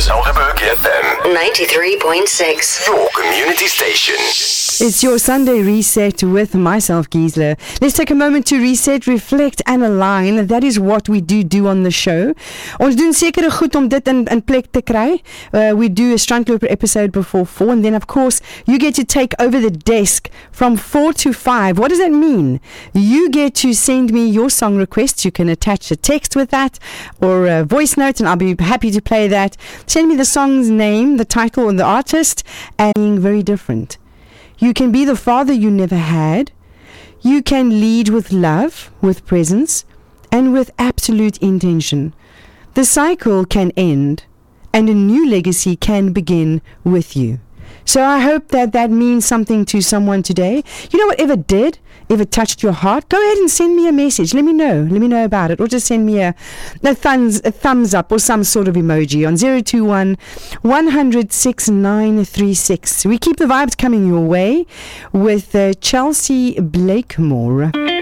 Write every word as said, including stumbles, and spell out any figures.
Saulsburg F M ninety-three point six. Your community station. It's your Sunday reset with myself, Gisela. Let's take a moment to reset, reflect and align. That is what we do do on the show. Ons doen sekere goed om dit in, in plek te kry. Uh, we do a Strandloper episode before four, and then of course you get to take over the desk from four to five. What does that mean? You get to send me your song requests. You can attach a text with that or a voice note, and I'll be happy to play that. Send me the song's name, the title and the artist, and being very different. You can be the father you never had. You can lead with love, with presence, and with absolute intention. The cycle can end, and a new legacy can begin with you. So I hope that that means something to someone today. You know, whatever did, if it touched your heart, go ahead and send me a message. Let me know. Let me know about it. Or just send me a, a, thumbs, a thumbs up or some sort of emoji on zero two one, one hundred, six nine three six. We keep the vibes coming your way with uh, Chelsea Blakemore.